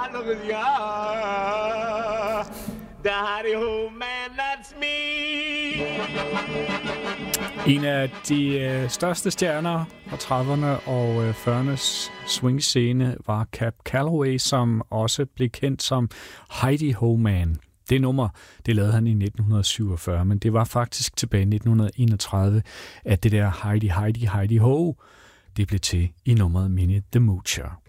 look at you. The howdy ho man, that's me. En af de største stjerner fra 30'erne og 40'ernes swingscene var Cab Calloway, som også blev kendt som Heidi Ho Man. Det nummer, det lavede han i 1947, men det var faktisk tilbage i 1931, at det der Heidi Ho, det blev til i nummeret Minnie the Moocher.